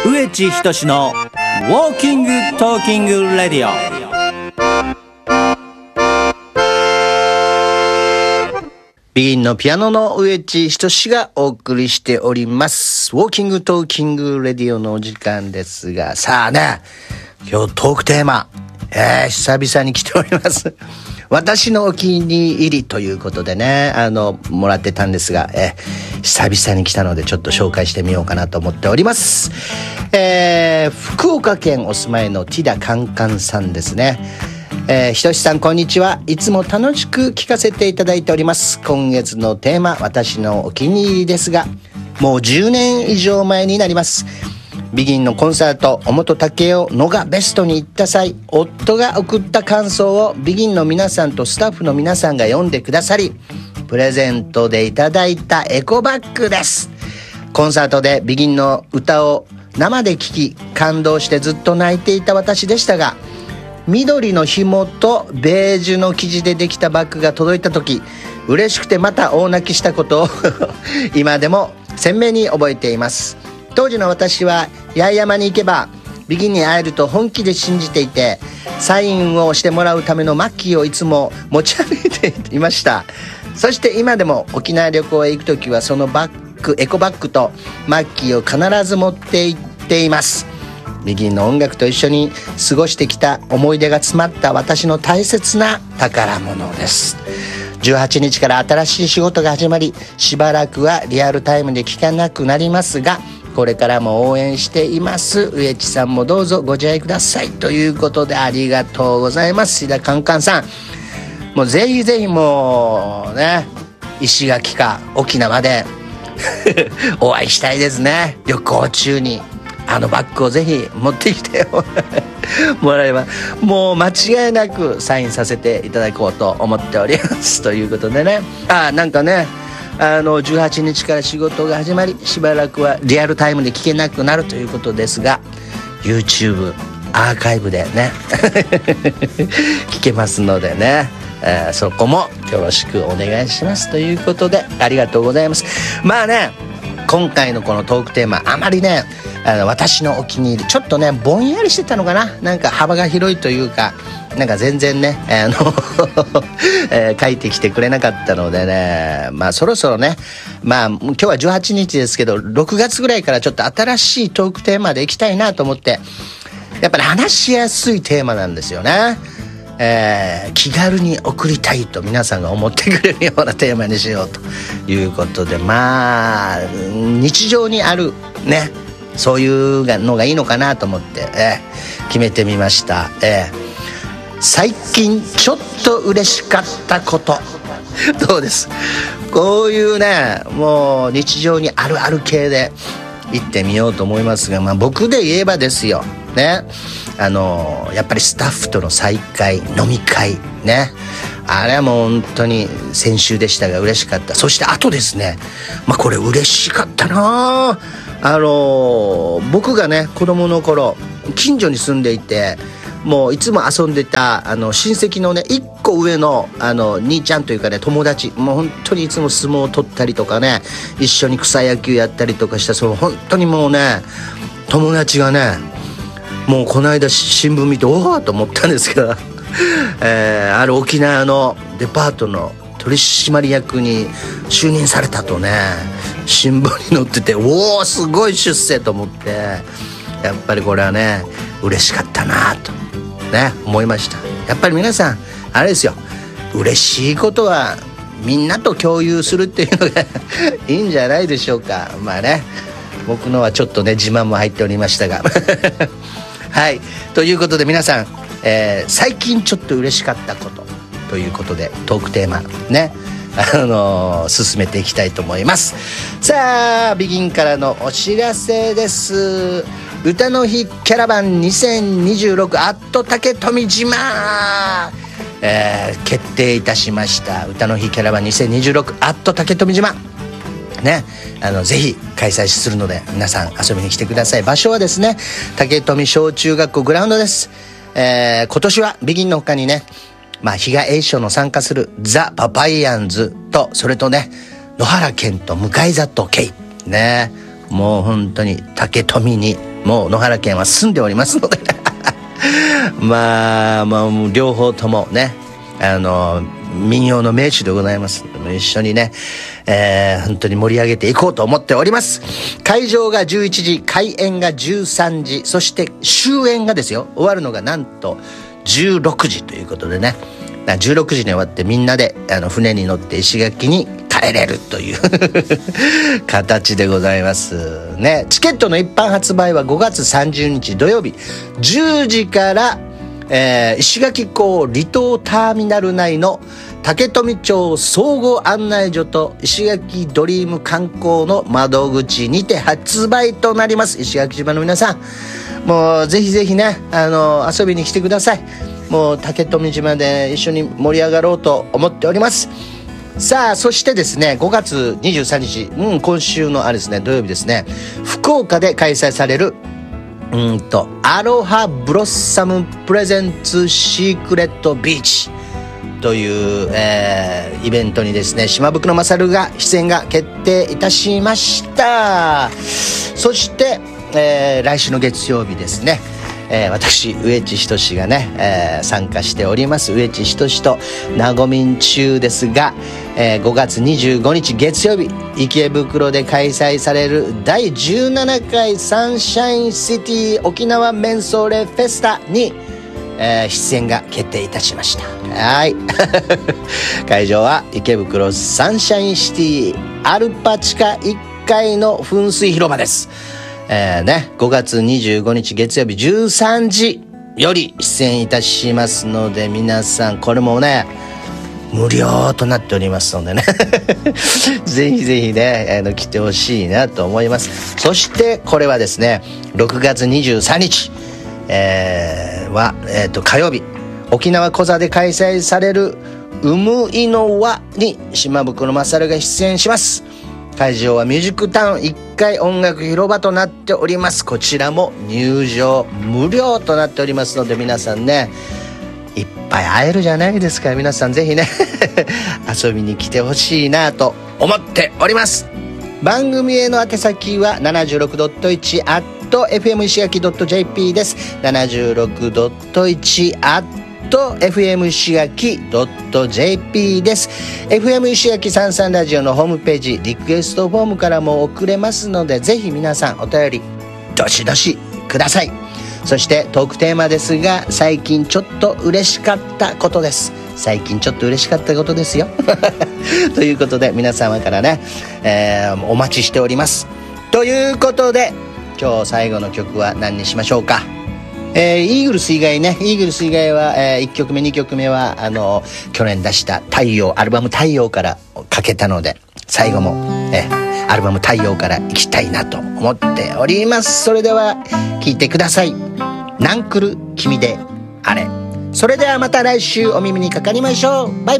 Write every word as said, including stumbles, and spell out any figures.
植地仁のウォーキングトーキングレディオ。 ビギンのピアノの植地仁がお送りしておりますウォーキングトーキングレディオのお時間ですが、さあね、今日トークテーマ、えー、久々に来ております私のお気に入りということでね、あのもらってたんですが、えー、久々に来たのでちょっと紹介してみようかなと思っております。えー、福岡県お住まいのティダカンカンさんですね。えー、ひとしさんこんにちは。いつも楽しく聞かせていただいております。今月のテーマ、私のお気に入りですが、もうじゅうねん以上前になります。ビギンのコンサート、尾本武雄のがベストに行った際、夫が送った感想をビギンの皆さんとスタッフの皆さんが読んでくださり、プレゼントでいただいたエコバッグです。コンサートでビギンの歌を生で聴き感動してずっと泣いていた私でしたが、緑の紐とベージュの生地でできたバッグが届いた時、嬉しくてまた大泣きしたことを今でも鮮明に覚えています。当時の私は八重山に行けばビギンに会えると本気で信じていて、サインをしてもらうためのマッキーをいつも持ち歩いていました。そして今でも沖縄旅行へ行くときはそのバッグ、エコバッグとマッキーを必ず持って行っています。ビギンの音楽と一緒に過ごしてきた思い出が詰まった私の大切な宝物です。じゅうはちにちから新しい仕事が始まり、しばらくはリアルタイムで聞かなくなりますが、これからも応援しています。植地さんもどうぞご自愛くださいということで、ありがとうございます。シダカンカンさん、もうぜひぜひもうね、石垣か沖縄でお会いしたいですね。旅行中にあのバッグをぜひ持ってきてもらえば、もう間違いなくサインさせていただこうと思っておりますということでね、あなんかね、あのじゅうはちにちから仕事が始まり、しばらくはリアルタイムで聞けなくなるということですが、 YouTube アーカイブでね聞けますのでね、えー、そこもよろしくお願いしますということで、ありがとうございます。まあね、今回のこのトークテーマ、あまりね、あの私のお気に入り、ちょっとねぼんやりしてたのかな、なんか幅が広いというか、なんか全然ね、あの、えー、書いてきてくれなかったのでね、まあそろそろね、まあ今日はじゅうはちにちですけど、ろくがつぐらいからちょっと新しいトークテーマでいきたいなと思って、やっぱり話しやすいテーマなんですよね。えー、気軽に送りたいと皆さんが思ってくれるようなテーマにしようということで、まあ日常にあるね、そういうのがいいのかなと思って、えー、決めてみました。えー、最近ちょっと嬉しかったことどうです？こういうね、もう日常にあるある系で行ってみようと思いますが、まあ僕で言えばですよね、あのやっぱりスタッフとの再会、飲み会ね、あれはもう本当に先週でしたが嬉しかった。そしてあとですね、まあこれ嬉しかったな、あの僕がね子供の頃近所に住んでいて、もういつも遊んでたあの親戚のねいっこ上のあの兄ちゃんというかね、友達、もう本当にいつも相撲を取ったりとかね、一緒に草野球やったりとかした、その本当にもうね友達がね、もうこの間新聞見ておおと思ったんですけど、えー、ある沖縄のデパートの取締役に就任されたとね新聞に載ってて、おおすごい出世と思って、やっぱりこれはね嬉しかったなとね思いました。やっぱり皆さんあれですよ、嬉しいことはみんなと共有するっていうのがいいんじゃないでしょうか。まあね、僕のはちょっとね自慢も入っておりましたがはい、ということで皆さん、えー、最近ちょっと嬉しかったことということでトークテーマね、あのー、進めていきたいと思います。さあビギンからのお知らせです。歌の日キャラバンにせんにじゅうろくアット竹富島、えー、決定いたしました。歌の日キャラバンにせんにじゅうろくアット竹富島ね、あのぜひ開催するので皆さん遊びに来てください。場所はですね竹富小中学校グラウンドです。えー、今年はビギンの他にね、まあ、比嘉栄翔の参加するザ・パパイヤンズと、それとね野原健と向里圭ね、 もう本当に竹富にもう野原県は住んでおりますのでまあまあもう両方ともね、あの民謡の名手でございます。一緒にね、えー、本当に盛り上げていこうと思っております。会場がじゅういちじ、開演がじゅうさんじ、そして終演がですよ、終わるのがなんとじゅうろくじということでね、じゅうろくじに終わってみんなであの船に乗って石垣に帰れるという形でございますね。チケットの一般発売はごがつさんじゅうにち土曜日じゅうじから、えー、石垣港離島ターミナル内の竹富町総合案内所と石垣ドリーム観光の窓口にて発売となります。石垣島の皆さん、もうぜひぜひね、あの遊びに来てください。もう竹富島で一緒に盛り上がろうと思っております。さあ、そしてですね、ごがつにじゅうさんにち、うん、今週のあれですね、土曜日ですね、福岡で開催されるうんとアロハブロッサムプレゼンツシークレットビーチという、えー、イベントにですね、島袋勝が出演が決定いたしました。そして、えー、来週の月曜日ですね、えー、私上地仁がね、えー、参加しております上地仁となごみん中ですが、えー、ごがつにじゅうごにち月曜日池袋で開催されるだいじゅうななかいサンシャインシティ沖縄メンソーレフェスタに、えー、出演が決定いたしました。はい会場は池袋サンシャインシティアルパ地下いっかいの噴水広場です。えーね、ごがつにじゅうごにち月曜日じゅうさんじより出演いたしますので、皆さんこれもね無料となっておりますのでねぜひぜひね、あの来てほしいなと思います。そしてこれはですね、ろくがつにじゅうさんにち、えー、は、えー、と火曜日沖縄コザで開催されるうむいの輪に島袋勝が出演します。会場はミュージックタウンいっかい音楽広場となっております。こちらも入場無料となっておりますので、皆さんねいっぱい会えるじゃないですか。皆さんぜひね遊びに来てほしいなと思っております。番組への宛先は ななじゅうろくてんいち アット エフエム 石垣 .jp です。 ななじゅうろくてんいち アット エフエム 石垣 .jp です。 エフエム 石垣さんじゅうさんラジオのホームページリクエストフォームからも送れますので、ぜひ皆さんお便りどしどしください。そしてトークテーマですが、最近ちょっと嬉しかったことです。最近ちょっと嬉しかったことですよということで皆様からね、えー、お待ちしております。ということで今日最後の曲は何にしましょうか。えー、イーグルス以外ね、イーグルス以外は、えー、いっきょくめにきょくめはあの去年出した太陽アルバム太陽からかけたので、最後も、えー、アルバム太陽から行きたいなと思っております。それでは聴いてください。ナンクル君であれ。それではまた来週お耳にかかりましょう。バイバイ。